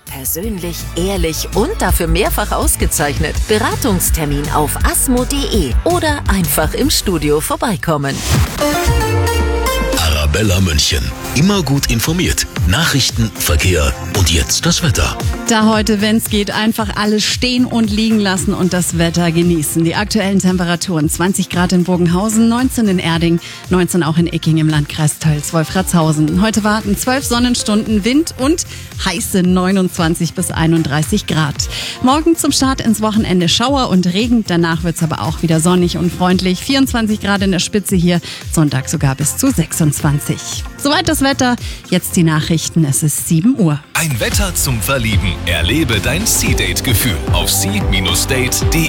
Persönlich, ehrlich und dafür mehrfach ausgezeichnet. Beratungstermin auf asmo.de oder einfach im Studio vorbeikommen. Arabella München. Immer gut informiert. Nachrichten, Verkehr und jetzt das Wetter. Da heute, wenn es geht, einfach alles stehen und liegen lassen und das Wetter genießen. Die aktuellen Temperaturen: 20 Grad in Bogenhausen, 19 in Erding, 19 auch in Icking im Landkreis Tölz-Wolfratshausen. Heute warten 12 Sonnenstunden, Wind und heiße 29 bis 31 Grad. Morgen zum Start ins Wochenende Schauer und Regen. Danach wird es aber auch wieder sonnig und freundlich. 24 Grad in der Spitze hier, Sonntag sogar bis zu 26. Soweit das Wetter. Jetzt die Nachrichten. Es ist 7 Uhr. Ein Wetter zum Verlieben. Erlebe dein Sea-Date-Gefühl auf sea-date.de.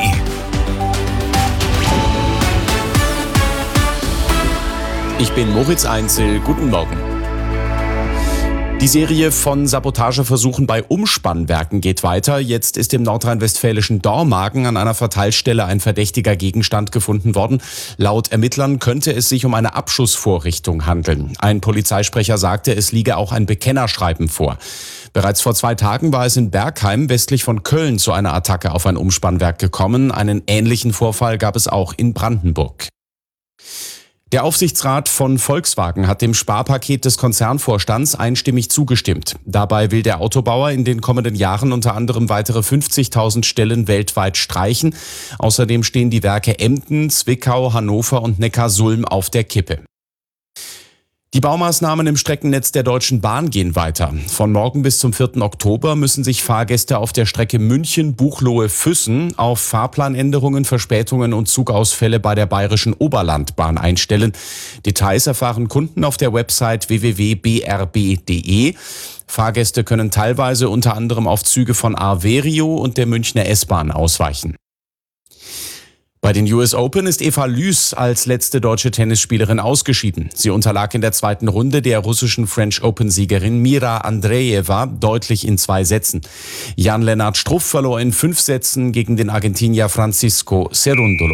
Ich bin Moritz Einzel. Guten Morgen. Die Serie von Sabotageversuchen bei Umspannwerken geht weiter. Jetzt ist im nordrhein-westfälischen Dormagen an einer Verteilstelle ein verdächtiger Gegenstand gefunden worden. Laut Ermittlern könnte es sich um eine Abschussvorrichtung handeln. Ein Polizeisprecher sagte, es liege auch ein Bekennerschreiben vor. Bereits vor 2 Tagen war es in Bergheim westlich von Köln zu einer Attacke auf ein Umspannwerk gekommen. Einen ähnlichen Vorfall gab es auch in Brandenburg. Der Aufsichtsrat von Volkswagen hat dem Sparpaket des Konzernvorstands einstimmig zugestimmt. Dabei will der Autobauer in den kommenden Jahren unter anderem weitere 50.000 Stellen weltweit streichen. Außerdem stehen die Werke Emden, Zwickau, Hannover und Neckarsulm auf der Kippe. Die Baumaßnahmen im Streckennetz der Deutschen Bahn gehen weiter. Von morgen bis zum 4. Oktober müssen sich Fahrgäste auf der Strecke München-Buchloe-Füssen auf Fahrplanänderungen, Verspätungen und Zugausfälle bei der Bayerischen Oberlandbahn einstellen. Details erfahren Kunden auf der Website www.brb.de. Fahrgäste können teilweise unter anderem auf Züge von Arverio und der Münchner S-Bahn ausweichen. Bei den US Open ist Eva Lüß als letzte deutsche Tennisspielerin ausgeschieden. Sie unterlag in der 2. Runde der russischen French Open-Siegerin Mira Andreeva deutlich in 2 Sätzen. Jan-Lennart Struff verlor in 5 Sätzen gegen den Argentinier Francisco Cerúndolo.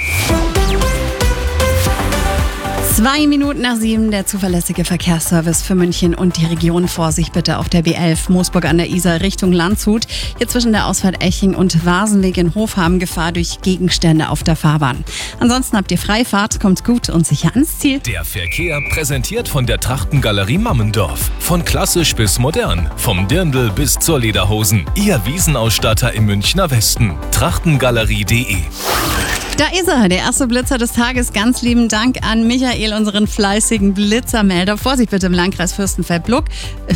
2 Minuten nach 7, der zuverlässige Verkehrsservice für München und die Region. Vorsicht bitte auf der B11 Moosburg an der Isar Richtung Landshut. Hier zwischen der Ausfahrt Eching und Vasenweg in Hof haben Gefahr durch Gegenstände auf der Fahrbahn. Ansonsten habt ihr Freifahrt, kommt gut und sicher ans Ziel. Der Verkehr präsentiert von der Trachtengalerie Mammendorf. Von klassisch bis modern, vom Dirndl bis zur Lederhosen. Ihr Wiesenausstatter im Münchner Westen. Trachtengalerie.de. Da ist er, der erste Blitzer des Tages. Ganz lieben Dank an Michael, unseren fleißigen Blitzermelder. Vorsicht bitte im Landkreis Fürstenfeldbruck,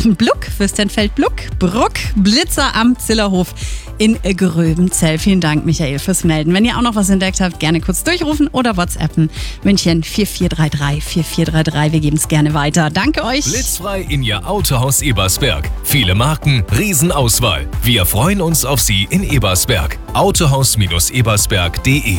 Bruck, Blitzer am Zillerhof in Gröbenzell. Vielen Dank, Michael, fürs Melden. Wenn ihr auch noch was entdeckt habt, gerne kurz durchrufen oder WhatsAppen. München 4433. Wir geben es gerne weiter. Danke euch. Blitzfrei in Ihr Autohaus Ebersberg. Viele Marken, Riesenauswahl. Wir freuen uns auf Sie in Ebersberg. Autohaus-ebersberg.de.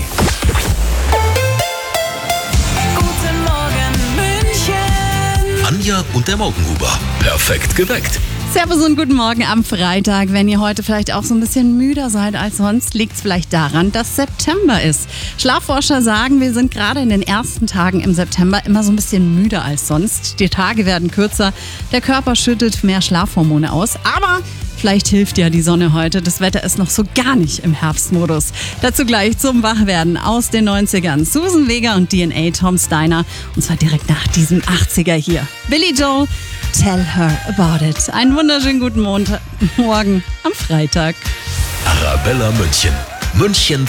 Anja und der Morgenhuber. Perfekt geweckt. Servus und guten Morgen am Freitag. Wenn ihr heute vielleicht auch so ein bisschen müder seid als sonst, liegt es vielleicht daran, dass September ist. Schlafforscher sagen, wir sind gerade in den ersten Tagen im September immer so ein bisschen müder als sonst. Die Tage werden kürzer, der Körper schüttet mehr Schlafhormone aus, aber vielleicht hilft ja die Sonne heute. Das Wetter ist noch so gar nicht im Herbstmodus. Dazu gleich zum Wachwerden aus den 90ern. Susan Vega und DNA Tom Steiner. Und zwar direkt nach diesem 80er hier. Billy Joel, Tell Her About It. Einen wunderschönen guten Morgen am Freitag. Arabella München. München